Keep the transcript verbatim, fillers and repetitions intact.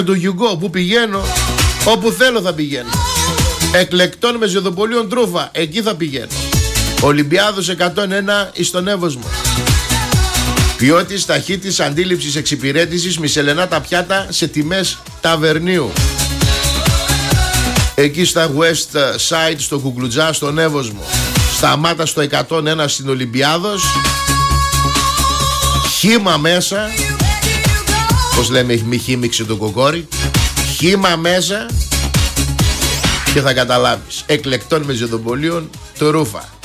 του Γιουγκό που πηγαίνω, όπου θέλω θα πηγαίνω. Εκλεκτών με Ζεδοπολίων Τρούφα, εκεί θα πηγαίνω. Ολυμπιάδος εκατόν ένα εις τον Εύωσμο. Ποιότης, ταχύτης, αντίληψης, εξυπηρέτησης, μισελενά τα πιάτα σε τιμές ταβερνίου. Εκεί στα West Side, στο Κουκλουτζά, στον Εύωσμο. Σταμάτα στο εκατόν ένα στην Ολυμπιάδος. Χύμα μέσα. Πώς λέμε, μη χύμιξε το κοκόρι. Χύμα μέσα. Και θα καταλάβεις. Εκλεκτών με Ζεδοπολίων το Ρούφα.